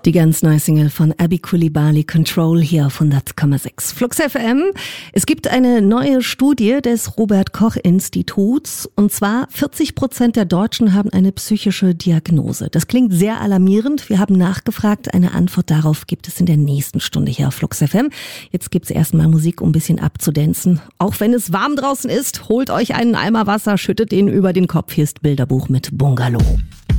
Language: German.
Die ganz neue Single von Abby Coulibaly, Control, hier auf 100,6. Flux FM. Es gibt eine neue Studie des Robert-Koch-Instituts. Und zwar 40% der Deutschen haben eine psychische Diagnose. Das klingt sehr alarmierend. Wir haben nachgefragt. Eine Antwort darauf gibt es in der nächsten Stunde hier auf Flux FM. Jetzt gibt's erstmal Musik, um ein bisschen abzudancen. Auch wenn es warm draußen ist, holt euch einen Eimer Wasser, schüttet den über den Kopf. Hier ist Bilderbuch mit Bungalow.